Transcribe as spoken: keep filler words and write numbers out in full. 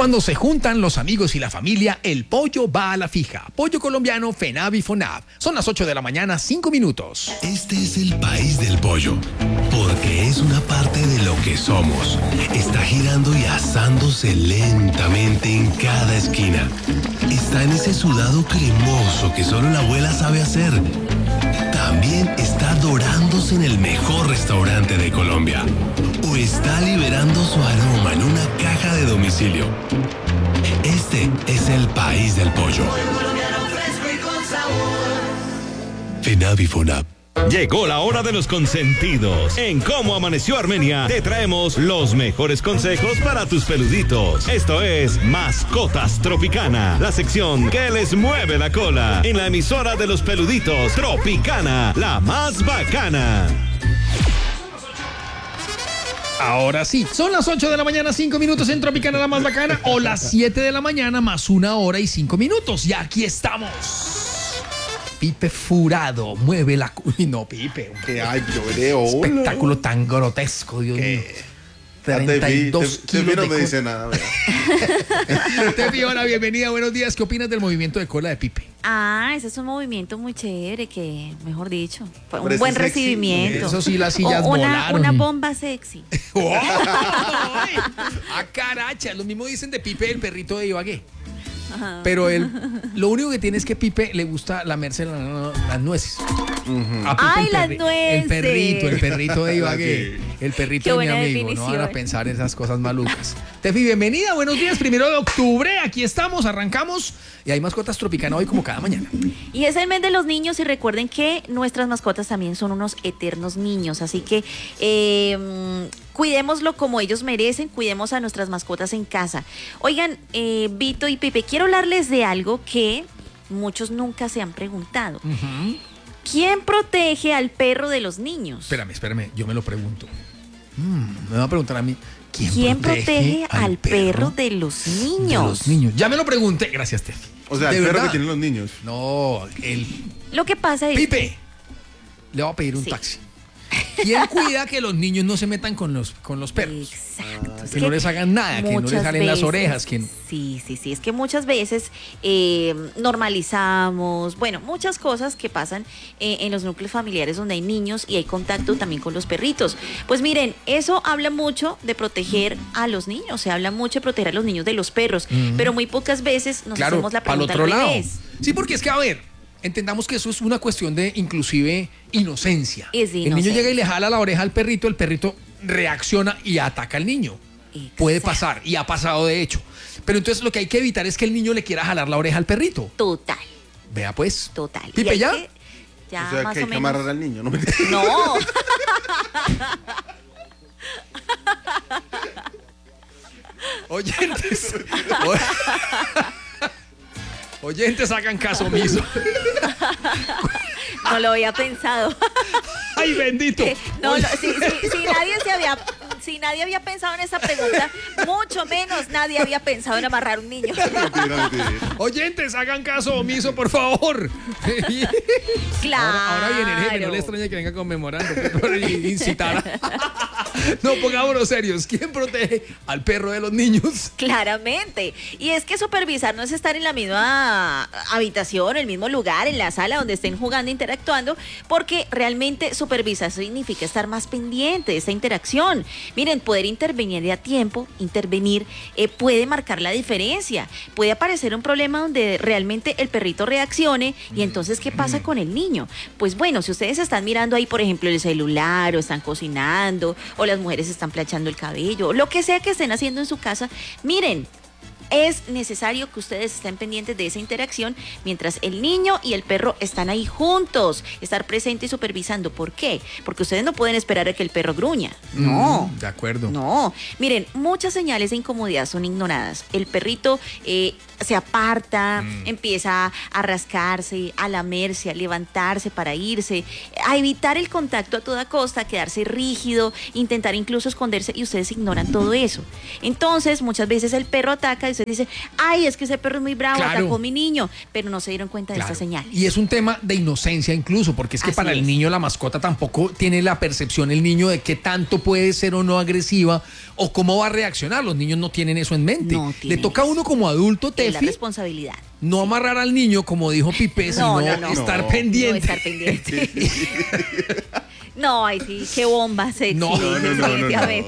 Cuando se juntan los amigos y la familia, el pollo va a la fija. Pollo colombiano FENAV y FONAV. Son las ocho de la mañana, cinco minutos. Este es el país del pollo, porque es una parte de lo que somos. Está girando y asándose lentamente en cada esquina. Está en ese sudado cremoso que solo la abuela sabe hacer. También está dorándose en el mejor restaurante de Colombia. O está liberando su aroma en una caja de domicilio. Este es el país del pollo. FENAV y FONAV. Llegó la hora de los consentidos. En Cómo Amaneció Armenia te traemos los mejores consejos para tus peluditos. Esto es Mascotas Tropicana, la sección que les mueve la cola en la emisora de los peluditos Tropicana, la más bacana. Ahora sí, son las ocho de la mañana, cinco minutos en Tropicana, la más bacana, o las siete de la mañana más una hora y cinco minutos. Y aquí estamos. Pipe Furado, mueve la... Uy, no, Pipe. Que ay, yo veré. Espectáculo tan grotesco, Dios mío. treinta y dos te, kilos te, te, de no me dice nada. Tefi, hola, bienvenida, buenos días. ¿Qué opinas del movimiento de cola de Pipe? Ah, ese es un movimiento muy chévere que, mejor dicho, fue un Parece buen sexy. recibimiento. Eso sí, las sillas O una, volaron. una bomba sexy. ¡Oh! ¡Ay! ¡A caracha! Lo mismo dicen de Pipe, el perrito de Ibagué. Ajá. Pero él, lo único que tiene es que Pipe le gusta lamerse la- la- las nueces. Uh-huh. A Pipe ¡Ay, el las perri- nueces! El perrito, el perrito de Ibagué. El Qué perrito de mi buena amigo. No definición. van a pensar esas cosas malucas. Tefi, bienvenida, buenos días. Primero de octubre, aquí estamos, arrancamos. Y hay mascotas Tropicana hoy como cada mañana. Y es el mes de los niños y recuerden que nuestras mascotas también son unos eternos niños, así que eh, cuidémoslo como ellos merecen, cuidemos a nuestras mascotas en casa. Oigan, eh, Vito y Pipe, quiero hablarles de algo que muchos nunca se han preguntado. Ujú. ¿Quién protege al perro de los niños? Espérame, espérame, yo me lo pregunto. Mm, me va a preguntar a mí. ¿Quién, ¿Quién protege al perro de los de niños? los niños? Ya me lo pregunté. Gracias, Tefi. O sea, ¿De el perro verdad? que tienen los niños. No, el Lo que pasa es... Pipe. Le voy a pedir un Sí. taxi. ¿Quién cuida que los niños no se metan con los, con los perros? Exacto. Es Que no les hagan nada, que no les muchas salen las veces- orejas. Que... Sí, sí, sí. Es que muchas veces eh, normalizamos, bueno, muchas cosas que pasan eh, en los núcleos familiares donde hay niños y hay contacto también con los perritos. Pues miren, eso habla mucho de proteger a los niños, se habla mucho de proteger a los niños de los perros, Ujú. pero muy pocas veces nos Claro, hacemos la para el pregunta otro al lado. revés. Sí, porque es que, a ver, entendamos que eso es una cuestión de inclusive inocencia. Es de El niño inocencia. llega y le jala la oreja al perrito, el perrito reacciona y ataca al niño. Puede Exacto. pasar, y ha pasado de hecho. Pero entonces lo que hay que evitar es que el niño le quiera jalar la oreja al perrito. Total, Vea pues. total. Y Pipe, hay ¿ya? que- ya o sea, más que hay o que menos. amarrar al niño. No me No. Oyentes. o- Oyentes, hagan caso omiso. No lo había pensado. ¡Ay, bendito! No, no, si, si- si nadie se había, si nadie había pensado en esa pregunta, mucho menos nadie había pensado en amarrar un niño. mentira, mentira. Oyentes, hagan caso omiso, por favor. Claro. Ahora, ahora viene el jefe, no le extraña que venga conmemorando, que por incitar. No, pongámonos serios. ¿Quién protege al perro de los niños? Claramente. Y es que supervisar no es estar en la misma habitación, el mismo lugar, en la sala donde estén jugando, interactuando, porque realmente supervisar significa estar más pendiente de esta interacción. Miren, poder intervenir a tiempo, intervenir, eh, puede marcar la diferencia. Puede aparecer un problema donde realmente el perrito reaccione y entonces, ¿qué pasa con el niño? Pues bueno, si ustedes están mirando ahí, por ejemplo, el celular o están cocinando o las mujeres están planchando el cabello, lo que sea que estén haciendo en su casa, miren, es necesario que ustedes estén pendientes de esa interacción mientras el niño y el perro están ahí juntos, estar presente y supervisando. ¿Por qué? Porque ustedes no pueden esperar a que el perro gruña. No. Mm, de acuerdo. No. Miren, muchas señales de incomodidad son ignoradas. El perrito eh, se aparta, Mm. empieza a rascarse, a lamerse, a levantarse para irse, a evitar el contacto a toda costa, a quedarse rígido, intentar incluso esconderse y ustedes ignoran todo eso. Entonces, muchas veces el perro ataca y ustedes usted dice, ay, es que ese perro es muy bravo, Claro. atacó a mi niño, pero no se dieron cuenta Claro. de estas señales. Y es un tema de inocencia incluso, porque es que Así para el es. niño la mascota tampoco tiene la percepción el niño de qué tanto puede ser o no agresiva o cómo va a reaccionar. Los niños no tienen eso en mente. No Le tienen toca a eso. uno como adulto, Es la Tefi, responsabilidad. no amarrar al niño, como dijo Pipe, No, sino no, no. estar No. pendiente. No estar pendiente. No, ay sí, qué bomba sexy, No, no, no, no, no, no. definitivamente.